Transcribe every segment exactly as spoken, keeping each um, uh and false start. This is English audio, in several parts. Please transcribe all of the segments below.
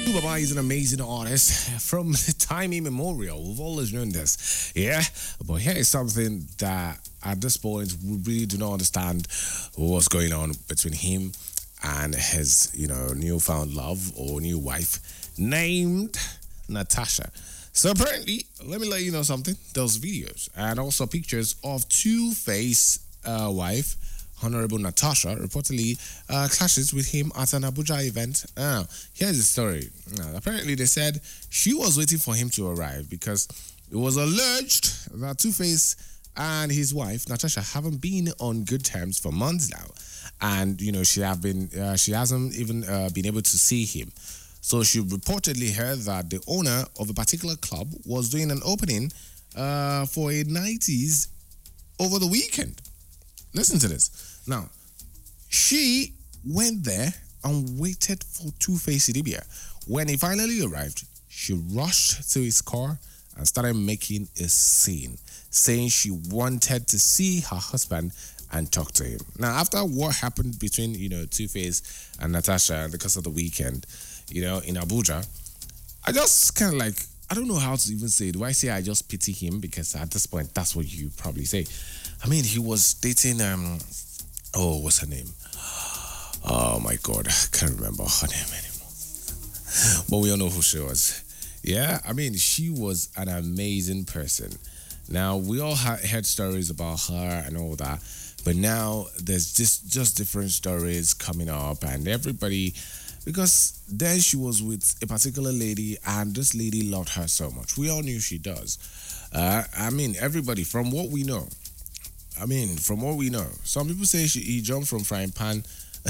Baba is an amazing artist from time immemorial. We've always known this. Yeah. But here is something that at this point we really do not understand what's going on between him and his, you know, newfound love or new wife named Natasha. So apparently, let me let you know something. Those videos and also pictures of Two-Face uh, wife, Honorable Natasha, reportedly uh, clashes with him at an Abuja event. Uh, here's the story. Uh, apparently, they said she was waiting for him to arrive because it was alleged that Two-Face and his wife Natasha haven't been on good terms for months now, and you know she have been uh, she hasn't even uh, been able to see him. So she reportedly heard that the owner of a particular club was doing an opening uh, for a nineties over the weekend. Listen to this. Now, she went there and waited for Two-Face Idibia. When he finally arrived, she rushed to his car and started making a scene, saying she wanted to see her husband and talk to him. Now, after what happened between, you know, Two-Face and Natasha because of the weekend, you know, in Abuja, I just kind of like, I don't know how to even say it. Do I say I just pity him? Because at this point, that's what you probably say. I mean, he was dating, um, oh, what's her name? Oh my God, I can't remember her name anymore. But we all know who she was. Yeah, I mean, she was an amazing person. Now, we all ha- heard stories about her and all that, but now there's just, just different stories coming up, and everybody, because then she was with a particular lady, and this lady loved her so much. We all knew she does. Uh, I mean, everybody, from what we know, I mean, from what we know, some people say she, he jumped from frying pan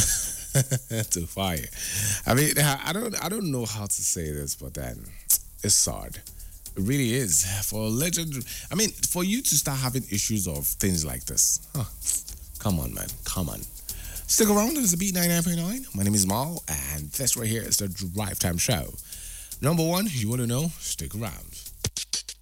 to fire. I mean, I don't, I don't know how to say this, but then it's sad. It really is. For legend, I mean, for you to start having issues of things like this, huh? Come on, man, come on. Stick around. It's the Beat ninety-nine point nine. My name is Mal, and this right here is the Drive Time Show. Number one, you want to know? Stick around.